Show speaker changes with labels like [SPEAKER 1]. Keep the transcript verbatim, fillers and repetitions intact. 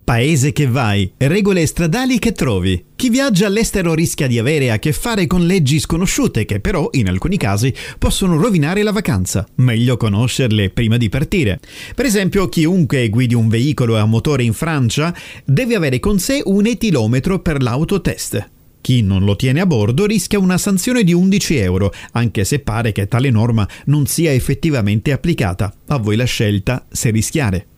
[SPEAKER 1] Paese che vai, regole stradali che trovi. Chi viaggia all'estero rischia di avere a che fare con leggi sconosciute che però, in alcuni casi, possono rovinare la vacanza. Meglio conoscerle prima di partire. Per esempio, chiunque guidi un veicolo a motore in Francia deve avere con sé un etilometro per l'autotest. Chi non lo tiene a bordo rischia una sanzione di undici euro, anche se pare che tale norma non sia effettivamente applicata. A voi la scelta se rischiare.